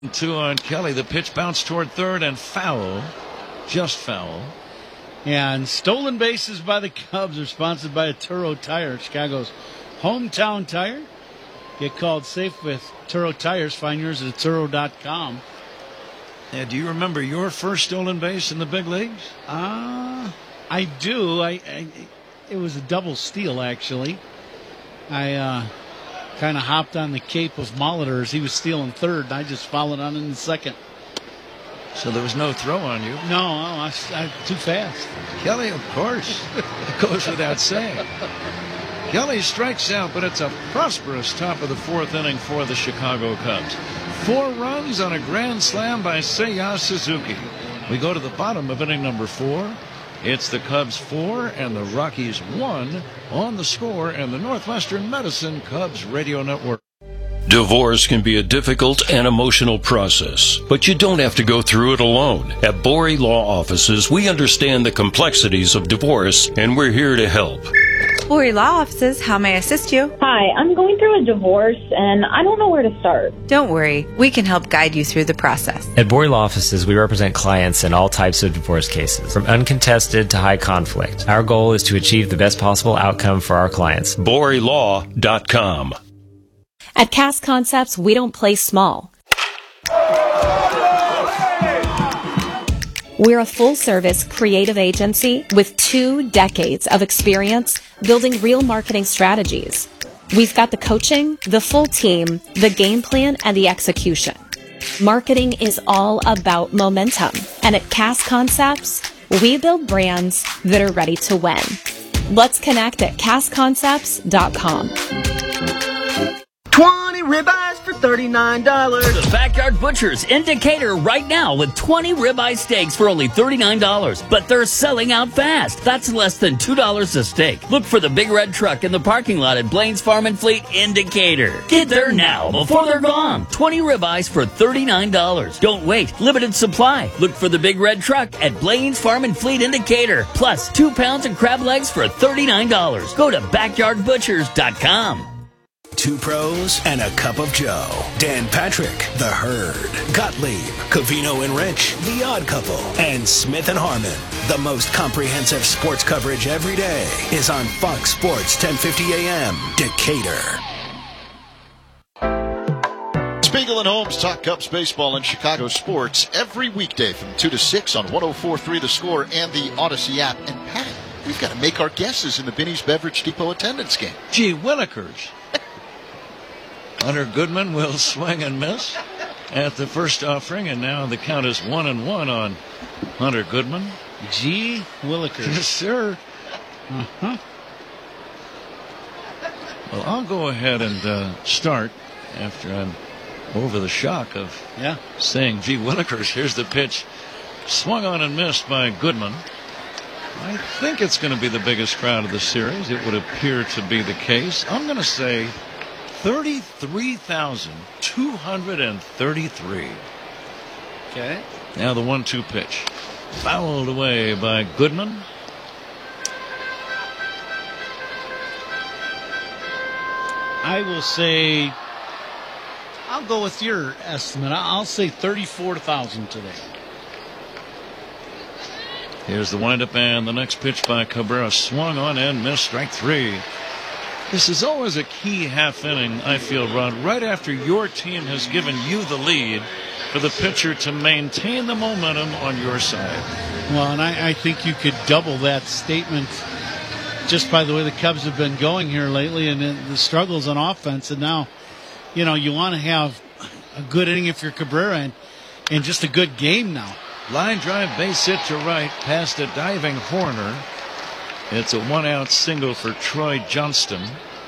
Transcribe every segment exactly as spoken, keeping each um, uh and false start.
Two on Kelly. The pitch bounced toward third and foul. Just foul. And stolen bases by the Cubs are sponsored by Turo Tire, Chicago's hometown tire. Get called safe with Turo Tires. Find yours at Turo dot com. Yeah, do you remember your first stolen base in the big leagues? Uh, I do. I, I It was a double steal, actually. I uh, kind of hopped on the cape of Molitor as he was stealing third, and I just followed on in the second. So there was no throw on you? No, I, I, too fast. Kelly, of course. It goes without saying. Kelly strikes out, but it's a prosperous top of the fourth inning for the Chicago Cubs. Four runs on a grand slam by Seiya Suzuki. We go to the bottom of inning number four. It's the Cubs four and the Rockies one on the score and the Northwestern Medicine Cubs Radio Network. Divorce can be a difficult and emotional process, but you don't have to go through it alone. At Borey Law Offices, we understand the complexities of divorce, and we're here to help. Borey Law Offices, how may I assist you? Hi, I'm going through a divorce, and I don't know where to start. Don't worry, we can help guide you through the process. At Borey Law Offices, we represent clients in all types of divorce cases, from uncontested to high conflict. Our goal is to achieve the best possible outcome for our clients. Borey Law dot com. At Cast Concepts, we don't play small. We're a full-service creative agency with two decades of experience building real marketing strategies. We've got the coaching, the full team, the game plan, and the execution. Marketing is all about momentum. And at Cast Concepts, we build brands that are ready to win. Let's connect at cast concepts dot com. twenty ribeyes for thirty-nine dollars. The Backyard Butchers in Decatur right now with twenty ribeye steaks for only thirty-nine dollars. But they're selling out fast. That's less than two dollars a steak. Look for the big red truck in the parking lot at Blaine's Farm and Fleet in Decatur. Get there now before they're gone. twenty ribeyes for thirty-nine dollars. Don't wait. Limited supply. Look for the big red truck at Blaine's Farm and Fleet in Decatur. Plus two pounds of crab legs for thirty-nine dollars. Go to backyard butchers dot com. Two pros and a cup of Joe. Dan Patrick, The Herd. Gottlieb, Covino and Rich, The Odd Couple. And Smith and Harmon. The most comprehensive sports coverage every day is on Fox Sports ten fifty A M, Decatur. Spiegel and Holmes talk Cubs baseball and Chicago sports every weekday from two to six on one oh four point three The Score and the Odyssey app. And Pat, we've got to make our guesses in the Binny's Beverage Depot attendance game. Gee willikers. Hunter Goodman will swing and miss at the first offering, and now the count is one and one on Hunter Goodman. Gee willikers. Yes, sir. Uh-huh. Well, I'll go ahead and uh, start after I'm over the shock of yeah. saying gee willikers. Here's the pitch. Swung on and missed by Goodman. I think it's going to be the biggest crowd of the series. It would appear to be the case. I'm going to say thirty-three thousand two hundred thirty-three. Okay. Now the one two pitch. Fouled away by Goodman. I will say, I'll go with your estimate. I'll say thirty-four thousand today. Here's the windup and the next pitch by Cabrera. Swung on and missed. Strike three. This is always a key half inning, I feel, Rod, right after your team has given you the lead, for the pitcher to maintain the momentum on your side. Well, and I, I think you could double that statement just by the way the Cubs have been going here lately and the struggles on offense. And now, you know, you want to have a good inning if you're Cabrera and, and just a good game now. Line drive, base hit to right, past a diving Horner. It's a one-out single for Troy Johnston.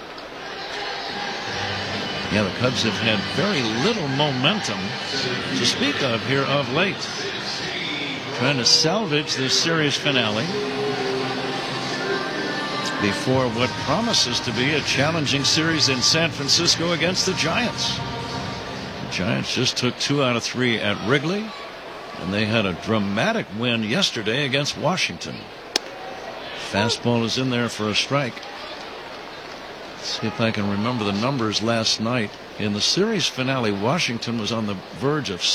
Yeah, the Cubs have had very little momentum to speak of here of late. Trying to salvage the series finale before what promises to be a challenging series in San Francisco against the Giants. The Giants just took two out of three at Wrigley, and they had a dramatic win yesterday against Washington. Fastball is in there for a strike. See if I can remember the numbers last night. In the series finale, Washington was on the verge of